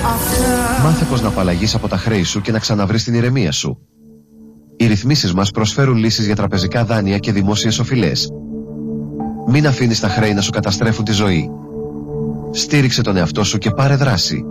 Μάθε πως να απαλλαγείς από τα χρέη σου και να ξαναβρεις την ηρεμία σου. Οι ρυθμίσεις μας προσφέρουν λύσεις για τραπεζικά δάνεια και δημόσιες οφειλές. Μην αφήνεις τα χρέη να σου καταστρέφουν τη ζωή. Στήριξε τον εαυτό σου και πάρε δράση.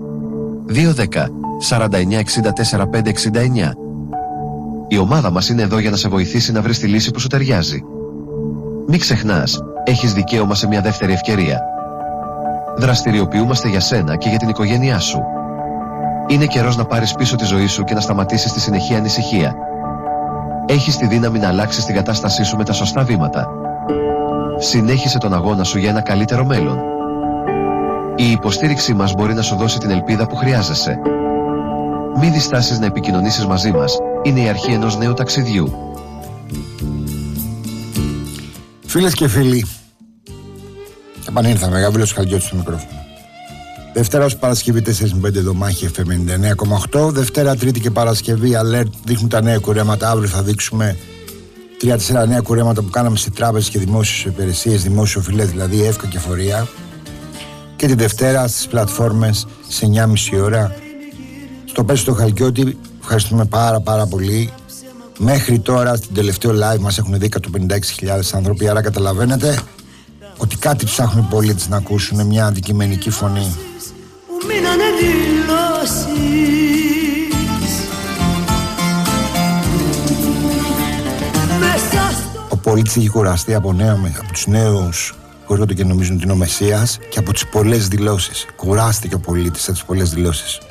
210-49-64-569. Η ομάδα μας είναι εδώ για να σε βοηθήσει να βρεις τη λύση που σου ταιριάζει. Μην ξεχνάς, έχεις δικαίωμα σε μια δεύτερη ευκαιρία. Δραστηριοποιούμαστε για σένα και για την οικογένειά σου. Είναι καιρός να πάρεις πίσω τη ζωή σου και να σταματήσεις τη συνεχή ανησυχία. Έχεις τη δύναμη να αλλάξεις την κατάστασή σου με τα σωστά βήματα. Συνέχισε τον αγώνα σου για ένα καλύτερο μέλλον. Η υποστήριξή μας μπορεί να σου δώσει την ελπίδα που χρειάζεσαι. Μην διστάσεις να επικοινωνήσεις μαζί μας. Είναι η αρχή ενός νέου ταξιδιού. Φίλες και φίλοι, επανήλθαμε. Γαβρίλος Χαλκιώτης στο μικρόφωνο. Δευτέρα ως Παρασκευή 4-5 δωμάχια FM 99,8. Δευτέρα, Τρίτη και Παρασκευή alert, δείχνουν τα νέα κουρέματα. Αύριο θα δείξουμε 3-4 νέα κουρέματα που κάναμε σε τράπεζες και δημόσιες υπηρεσίες, δημόσιες οφειλές, δηλαδή ΕΦΚΑ και φορεία. Και τη Δευτέρα στις πλατφόρμες σε 9.30 ώρα. Στο Πέσο το Χαλκιώτη, ευχαριστούμε πάρα πολύ. Μέχρι τώρα, στην τελευταίο live μας έχουν δει 156.000 άνθρωποι, άρα καταλαβαίνετε ότι κάτι ψάχνουν οι πολίτες να ακούσουν, μια αντικειμενική φωνή. Ο πολίτης έχει κουραστεί από τους νέους που έρχονται και νομίζουν ότι είναι ο Μεσσίας και από τις πολλές δηλώσεις. Κουράστηκε ο πολίτης από τις πολλές δηλώσεις.